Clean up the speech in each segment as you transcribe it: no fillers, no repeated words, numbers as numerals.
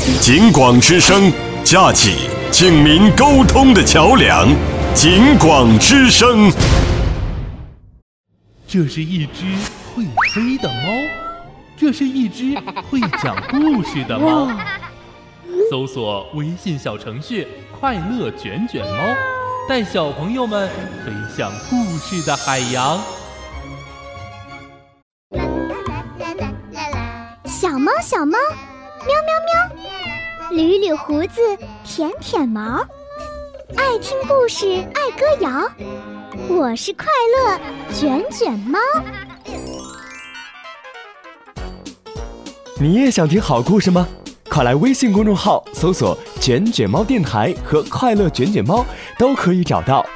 警广之声，架起警民沟通的桥梁。警广之声。 这是一只会飞的猫，这是一只会讲故事的猫。搜索微信小程序“快乐卷卷猫”，带小朋友们飞向故事的海洋。 小猫小猫，喵喵喵，捋捋胡子，舔舔毛，爱听故事，爱歌谣。我是快乐卷卷猫。 你也想听好故事吗？快来微信公众号搜索“卷卷猫电台”和“快乐卷卷猫”，都可以找到。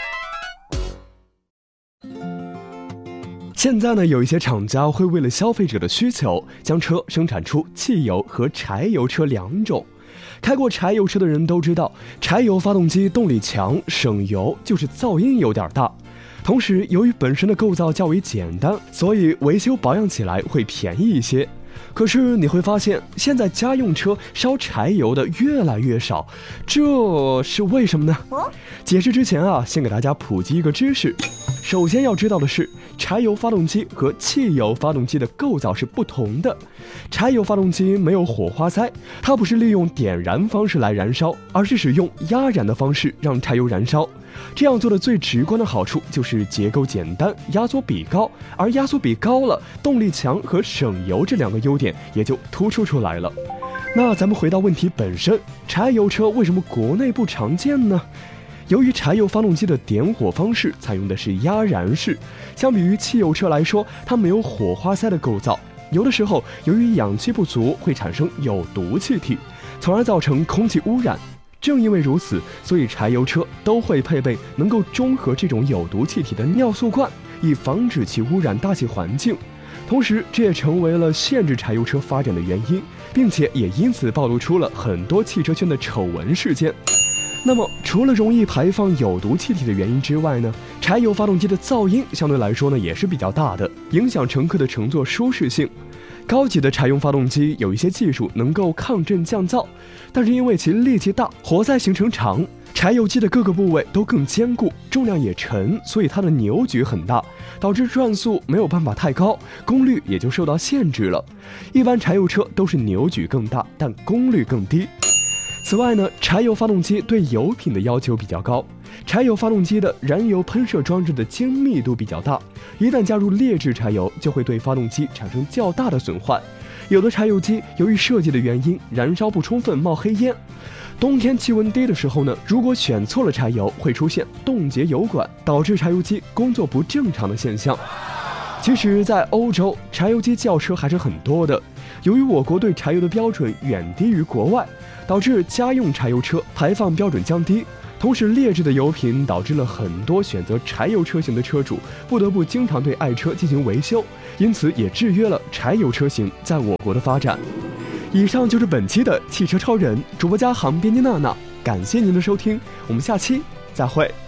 现在呢，有一些厂家会为了消费者的需求，将车生产出汽油和柴油车两种。开过柴油车的人都知道，柴油发动机动力强，省油，就是噪音有点大。同时，由于本身的构造较为简单，所以维修保养起来会便宜一些。可是你会发现，现在家用车烧柴油的越来越少，这是为什么呢？解释之前先给大家普及一个知识。首先要知道的是，柴油发动机和汽油发动机的构造是不同的。柴油发动机没有火花塞，它不是利用点燃方式来燃烧，而是使用压燃的方式让柴油燃烧。这样做的最直观的好处就是结构简单，压缩比高，而压缩比高了，动力强和省油这两个优点也就突出出来了。那咱们回到问题本身，柴油车为什么国内不常见呢？由于柴油发动机的点火方式采用的是压燃式，相比于汽油车来说，它没有火花塞的构造，有的时候由于氧气不足会产生有毒气体，从而造成空气污染。正因为如此，所以柴油车都会配备能够中和这种有毒气体的尿素罐，以防止其污染大气环境。同时，这也成为了限制柴油车发展的原因，并且也因此暴露出了很多汽车圈的丑闻事件。那么，除了容易排放有毒气体的原因之外呢，柴油发动机的噪音相对来说呢也是比较大的，影响乘客的乘坐舒适性。高级的柴油发动机有一些技术能够抗震降噪，但是因为其力气大，活塞行程长，柴油机的各个部位都更坚固，重量也沉，所以它的扭矩很大，导致转速没有办法太高，功率也就受到限制了。一般柴油车都是扭矩更大，但功率更低。此外呢，柴油发动机对油品的要求比较高，柴油发动机的燃油喷射装置的精密度比较大，一旦加入劣质柴油，就会对发动机产生较大的损坏。有的柴油机由于设计的原因，燃烧不充分冒黑烟。冬天气温低的时候呢，如果选错了柴油，会出现冻结油管，导致柴油机工作不正常的现象。其实在欧洲，柴油机轿车还是很多的，由于我国对柴油的标准远低于国外，导致家用柴油车排放标准降低，同时劣质的油品导致了很多选择柴油车型的车主不得不经常对爱车进行维修，因此也制约了柴油车型在我国的发展。以上就是本期的汽车超人，主播家航编辑娜娜，感谢您的收听，我们下期再会。